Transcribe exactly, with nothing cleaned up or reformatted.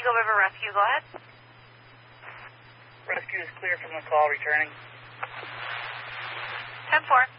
Eagle River Rescue, go ahead. Rescue is clear from the call, returning. ten four.